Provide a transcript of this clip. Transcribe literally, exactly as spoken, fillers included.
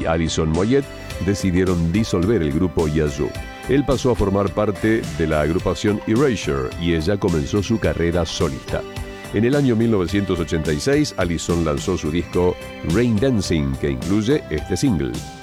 Alison Moyet decidieron disolver el grupo Yazoo. Él pasó a formar parte de la agrupación Erasure y ella comenzó su carrera solista. En el año mil novecientos ochenta y seis, Alison lanzó su disco Rain Dancing, que incluye este single.